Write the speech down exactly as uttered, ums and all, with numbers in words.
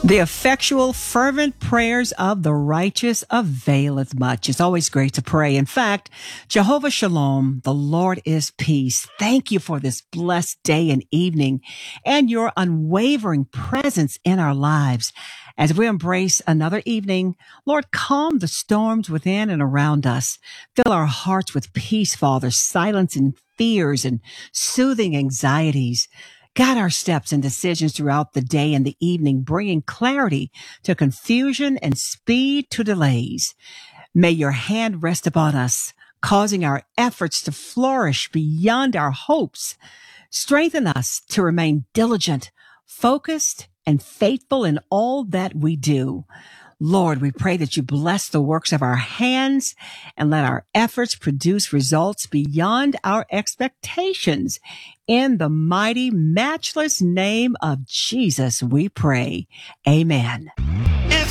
The effectual, fervent prayers of the righteous availeth much. It's always great to pray. In fact, Jehovah Shalom, the Lord is peace. Thank you for this blessed day and evening and your unwavering presence in our lives. As we embrace another evening, Lord, calm the storms within and around us. Fill our hearts with peace, Father, silencing fears and soothing anxieties. Guide our steps and decisions throughout the day and the evening, bringing clarity to confusion and speed to delays. May your hand rest upon us, causing our efforts to flourish beyond our hopes. Strengthen us to remain diligent, focused, and faithful in all that we do. Lord, we pray that you bless the works of our hands and let our efforts produce results beyond our expectations. In the mighty, matchless name of Jesus, we pray. Amen.